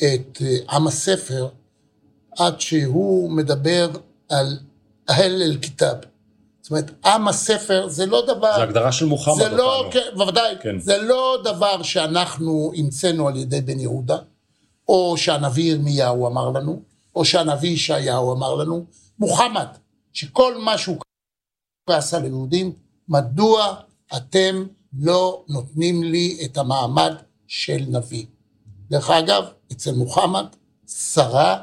את עם הספר, עד שהוא מדבר על אהל אל-כיתאב. זאת אומרת, עם הספר זה לא דבר... זה הגדרה של מוחמד זה לא, אותנו. כן, בוודאי, כן. זה לא דבר שאנחנו המצאנו על ידי בן יהודה, או שהנביא ירמיהו אמר לנו, או שהנביא ישעיהו אמר לנו, מוחמד, שכל מה שהוא עשה ליהודים, מדוע אתם לא נותנים לי את המעמד של נביא? דרך אגב, אצל מוחמד, שרה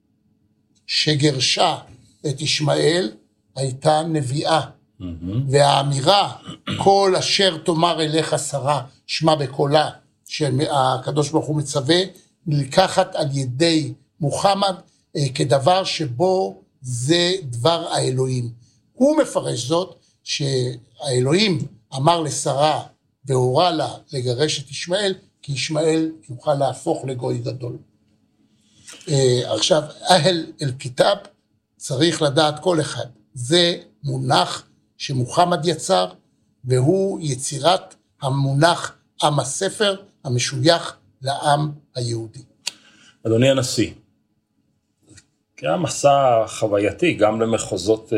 שגרשה את ישמעאל, הייתה נביאה, והאמירה, כל אשר תאמר אליך שרה, שמע בקולה, שהקדוש ברוך הוא מצווה, לקחת על ידי מוחמד, כדבר שבו זה דבר האלוהים. הוא מפרש זאת, שהאלוהים אמר לשרה, והורה לה לגרש את ישמעאל, כי ישמעאל יוכל להפוך לגוי גדול. עכשיו, אהל אל-כיתאב, צריך לדעת כל אחד, זה מונח שמוחמד יצר, והוא יצירת המונח עם הספר, המשוייך לעם היהודי. אדוני הנשיא, היה מסע חווייתי, גם למחוזות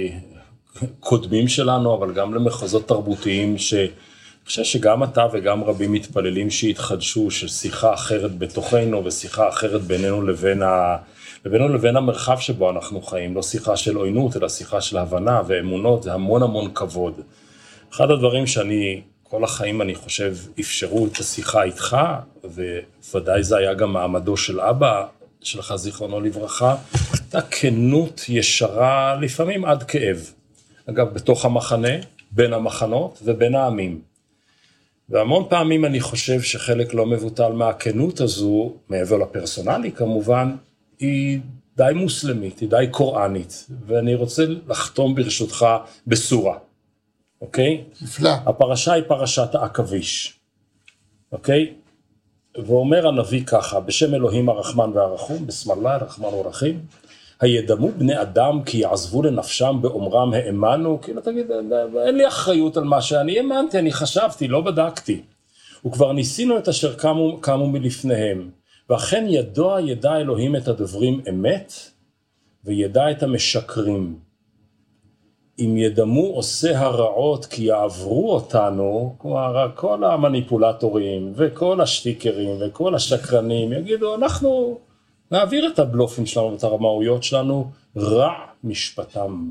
קודמים שלנו, אבל גם למחוזות תרבותיים, שאני חושב שגם אתה וגם רבים מתפללים שהתחדשו, של שיחה אחרת בתוכנו, ושיחה אחרת בינינו לבין המרחב שבו אנחנו חיים, לא שיחה של עוינות, אלא שיחה של הבנה ואמונות, זה המון המון כבוד. אחד הדברים שאני, כל החיים אני חושב, אפשרו את השיחה איתך, וודאי זה היה גם מעמדו של אבא שלך, זיכרונו לברכה, הייתה כנות ישרה, לפעמים עד כאב. אגב, בתוך המחנה, בין המחנות ובין העמים. והמון פעמים אני חושב שחלק לא מבוטל מהכנות הזו, מעבר לפרסונלי כמובן, היא די מוסלמית, היא די קוראנית, ואני רוצה לחתום ברשותך בסורה, אוקיי? נפלא. הפרשה היא פרשת העכביש, אוקיי? ואומר הנביא ככה, בשם אלוהים הרחמן והרחום, בסם אללה הרחמן והרחים, הידמו בני אדם כי יעזבו לנפשם באומרם האמנו, כאילו תגיד, אין לי אחריות על מה שאני האמנתי, אני חשבתי, לא בדקתי. וכבר ניסינו את אשר קמו מלפניהם, ואכן ידע אלוהים את הדוברים אמת, וידע את המשקרים. אם ידמו עושה הרעות כי יעברו אותנו, כלומר כל המניפולטורים וכל השטיקרים וכל השקרנים יגידו, אנחנו נעביר את הבלופים שלנו ואת הרמאויות שלנו, רע משפטם.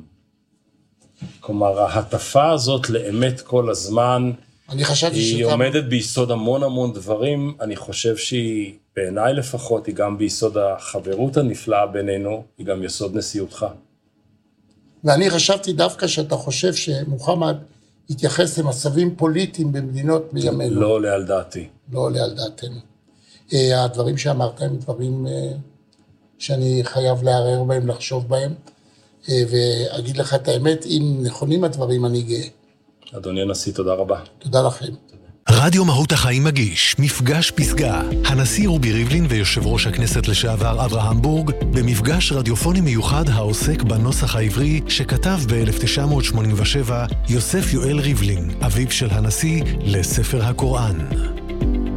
כלומר ההטפה הזאת לאמת כל הזמן, היא עומדת ביסוד המון דברים, אני חושב שהיא בעיניי לפחות, היא גם ביסוד החברות הנפלאה בינינו, היא גם יסוד נשיאותך. ואני חשבתי דווקא שאתה חושב שמוחמד התייחס למצבים פוליטיים במדינות מימינו. לא עולה על דעתי. לא עולה על דעתנו. הדברים שאמרת הם דברים שאני חייב לערער בהם, לחשוב בהם, ואגיד לך את האמת, אם נכונים הדברים אני גאה. אדוני הנשיא, תודה רבה. תודה לכם. רדיו מהות החיים מגיש מפגש פסגה. הנשיא רובי ריבלין ויושב ראש הכנסת לשעבר אברהם בורג במפגש רדיופוני מיוחד העוסק בנוסח העברי שכתב ב-1987 יוסף יואל ריבלין, אביו של הנשיא, לספר הקוראן.